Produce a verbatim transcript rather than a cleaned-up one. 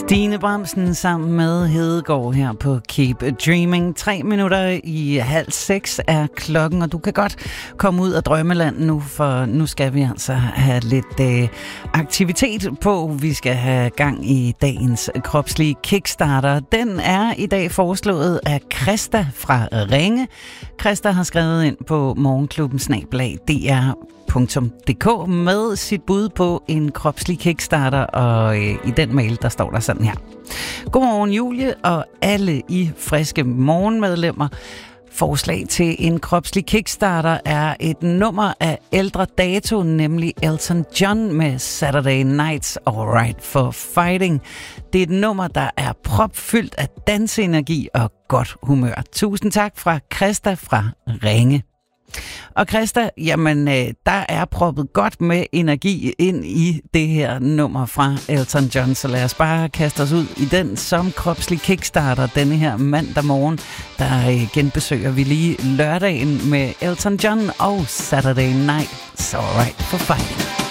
Stine Bramsen sammen med Hedegaard her på Keep Dreaming. Tre minutter i halv seks er klokken, og du kan godt komme ud af drømmeland nu, for nu skal vi altså have lidt øh, aktivitet på. Vi skal have gang i dagens kropslige kickstarter. Den er i dag foreslået af Christa fra Ringe. Christa har skrevet ind på morgenklubben snabel-a d r punktum d k med sit bud på en kropslig kickstarter, og øh, i den mail, der står der sådan her. Godmorgen Julie og alle I friske morgenmedlemmer. Forslag til en kropslig kickstarter er et nummer af ældre dato, nemlig Elton John med Saturday Nights Alright for Fighting. Det er et nummer, der er propfyldt af danseenergi og godt humør. Tusind tak fra Christa fra Ringe. Og Christa, jamen, der er proppet godt med energi ind i det her nummer fra Elton John, så lad os bare kaste os ud i den som kropslig kickstarter denne her mandag morgen. Der genbesøger vi lige lørdagen med Elton John og Saturday Night It's Alright for Fighting.